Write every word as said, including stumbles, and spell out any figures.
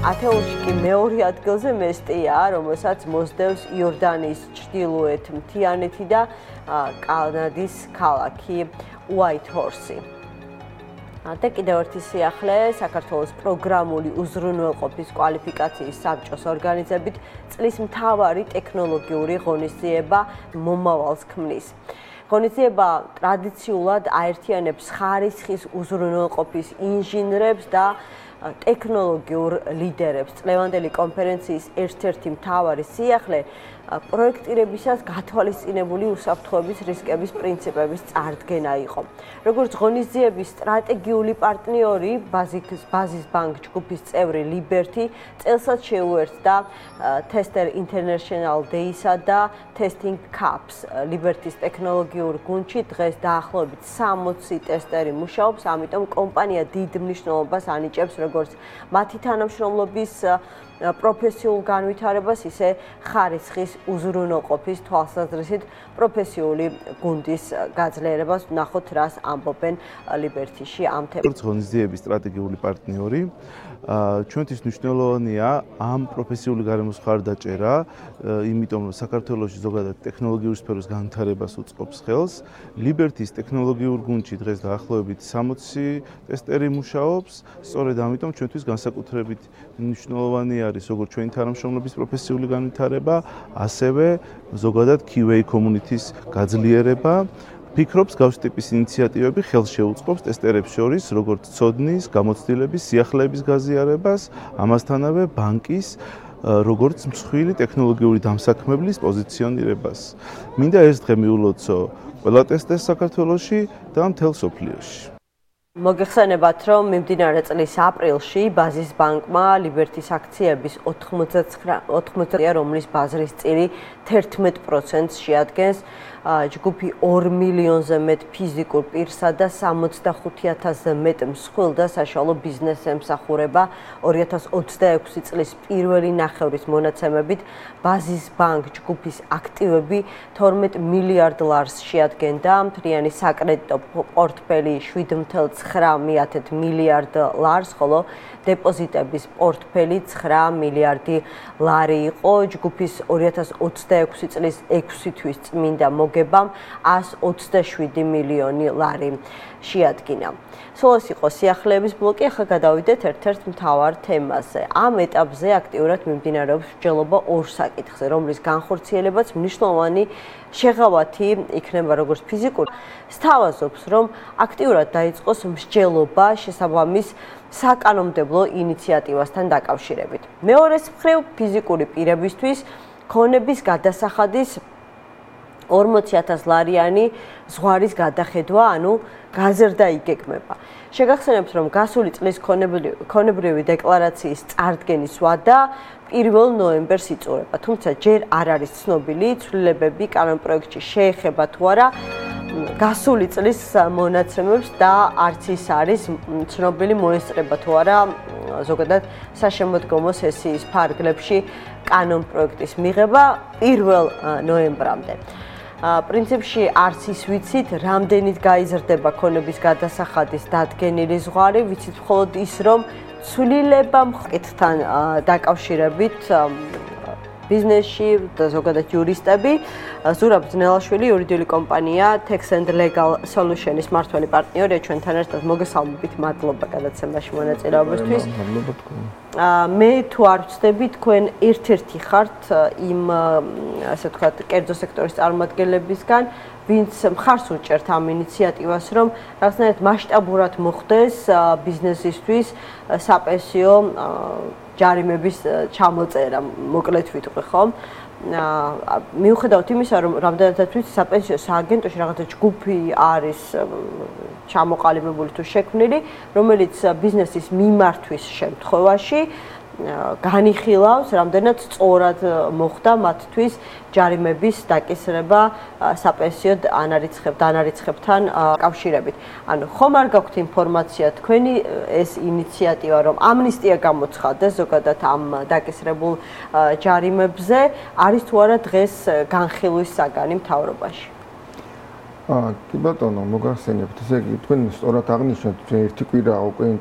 ათეულში კი მეორე ადგილზე მესტია, რომელსაც მოსდევს იორდანიის ჩრდილოეთ მთიანეთი და კანადის ქალაქი უაითჰორსი. და კიდევ ერთი სიახლე, საქართველოს პროგრამული უზრუნველყოფის კვალიფიკაციის საბჭოს ორგანიზებით წლის მთავარი ტექნოლოგიური ღონისძიება მომავალს ქმნის. ღონისძიება ტრადიციულად აერთიანებს ხარისხის უზრუნველყოფის ინჟინრებს და ტექნოლოგიურ ლიდერებს. წლევანდელი კონფერენციის ერთ-ერთი მთავარი სიახლე პროექტირებისას გათვალისწინებული უსაფრთხოების რისკების პრინციპების წარდგენა იყო. როგორც ღონისძიების სტრატეგიული პარტნიორი, ბაზის ბანკ ჯგუფის წევრი Liberty წელსაც შეუერთდა Tester International Day-სა და Testing Cups. Liberty-ს ტექნოლოგიურ გუნდში დღეს დაახლოებით სამოცი ტესტერი მუშაობს, ამიტომ კომპანია დიდ მნიშვნელობას ანიჭებს როგორც მათი თანამშრომლობის პროფესიულ განვითარებას, ისე ხარისხის უზრუნველყოფის თვალსაზრისით პროფესიული გუნდის გაძლიერებას. ვნახოთ, რას ამბობენ Liberty-ში ამ თემაზე. ღონისძიების სტრატეგიული პარტნიორი, ჩვენთვის მნიშვნელოვანია ამ პროფესიული გარემოს მხარდაჭერა, იმიტომ რომ საქართველოში ზოგადად ტექნოლოგიური სფეროს განვითარებას უწყობს ხელს. Liberty-ს ტექნოლოგიურ გუნდში დღეს დაახლოებით სამოცი ტესტერი მუშაობს, სწორედ ამიტომ ჩვენთვის განსაკუთრებით მნიშვნელოვანი არის როგორც ჩვენი თანამშრომლობის პროფესიული განვითარება, ასევე ზოგადად Q A community-ს გაძლიერება. ფიქრობს გავსი ტიპის ინიციატივები ხელს შეუწყობს ტესტერებს შორის როგორც ცოდნის, გამოცდილების, სიახლეების გაზიარებას, ამასთანავე ბანკის როგორც მსხვილი ტექნოლოგიური დამსაქმებლის პოზიციონირებას. მინდა ეს დღე მიულოცო ყველა ტესტერს საქართველოში და მთელ სოფლიოში. მოგეხსენებათ, რომ მიმდინარე წლის აპრილში ბაზის ბანკმა Liberty-ს აქციების ოთხმოცდათხმეტი, რომლის ბაზრის წილი თერთმეტ პროცენტს შეადგენს, ჯგუფი ორ მილიონზე მეტ ფიზიკურ პირსა და სამოცდახუთი ათასზე მეტ მსხვილ და საშუალო ბიზნესს ემსახურება. ორი ათას ოცდაექვსი წლის პირველი ნახევრის მონაცემებით ბაზის ბანკ ჯგუფის აქტივები თორმეტ მილიარდ ლარს შეადგენდა, მთლიანი საკრედიტო პორტფელი შვიდ ათეულს ცხრა მილიარდ ლარს, ხოლო დეპოზიტების პორტფელი ცხრა მილიარდი ლარი იყო. ჯგუფის ორი ათას ოცდაექვსი წლის ექვსი თვის წმინდა მოგებამ ასი ოცდაშვიდი მილიონი ლარი შეადგინა. სულ ეს იყო სიახლეების ბლოკი, ახლა გადავიდეთ ერთ-ერთ მთავარ თემაზე. ამ ეტაპზე აქტიურად მიმდინარეობს მსჯელობა ორ საკითხზე, რომლის განხორციელებაც მნიშვნელოვანი შეღავათი იქნება როგორც ფიზიკურ. სთავაზობს, რომ აქტიურად დაიწყოს მსჯელობა შესაბამის საკანონმდებლო ინიციატივასთან დაკავშირებით. მეორეს მხრივ ფიზიკური პირებისთვის ქონების გადასახადის ორმოცი ათას ლარიანი ზღვარის გადახედვა, ანუ გაზრდა იგეგმება. შეგახსენებთ, რომ გასული წლის ქონებრივი დეკლარაციის წარდგენის ვადა პირველ ნოემბერს იწურება, თუმცა ჯერ არ არის ცნობილი ცვლილებები კანონპროექტში შეეხება თუ არა გასული წლის მონაცემებს და არც ის არის ცნობილი მოესწრება თუ არა ზოგადად საშემოდგომო სესიის ფარგლებში კანონპროექტის მიღება პირველ ნოემბრამდე. პრინციპში არც ის ვიცით, რამდენით გაიზრდება ქონების გადასახადის დადგენილი ზღვარი, ვიცით მხოლოდ ის, რომ ცვლილება მყეთთან დაკავშირებით ბიზნესში და ზოგადად იურისტები, ზურაბ ძნელაშვილი, იურიდიული კომპანია Tax and Legal Solutions მმართველი პარტნიორია ჩვენთან ერთად. მოგესალმებით, მადლობა გადაცემაში მონაწილეობისთვის. მადლობა თქვენ. მე თუ არ ვცდები, თქვენ ერთ-ერთი ხართ იმ ასე ვთქვათ, კერძო სექტორის წარმომადგენლებისგან, ვინც მხარს უჭერთ ამ ინიციატივას, რომ რაღაცნაირად მასშტაბურად მოხდეს ბიზნესისთვის საპენსიო ჯარიმების ჩამოწერა, მოკლედ ვიტყვი, ხო? მიუხედავად იმისა, რომ რამდენადაც ვიცი, საპენსიო სააგენტოში რაღაცა ჯგუფი არის ჩამოყალიბებული თუ შექმნილი, რომელიც ბიზნესის მიმართვის შემთხვევაში განიხილავს, რამდენად სწორად მოხდა მათთვის ჯარიმების დაკისრება საპენსიო დანარიცხებთან კავშირებით. ანუ ხომ არ გაქვთ ინფორმაცია თქვენი ეს ინიციატივა, რომ ამნისტია გამოცხადდეს ზოგადად ამ დაკისრებულ ჯარიმებზე, არის თუ არა დღეს განხილვის საგანი მთავრობაში? კი ბატონო, მოგახსენებთ, ესე იგი თქვენ სწორად აღნიშნეთ, ერთი კვირა უკვე